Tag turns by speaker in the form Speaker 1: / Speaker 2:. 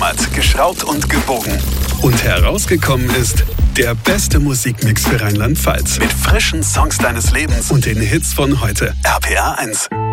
Speaker 1: Akkurat, geschraubt und gebogen. Und herausgekommen ist der beste Musikmix für Rheinland-Pfalz. Mit frischen Songs deines Lebens und den Hits von heute. RPA 1.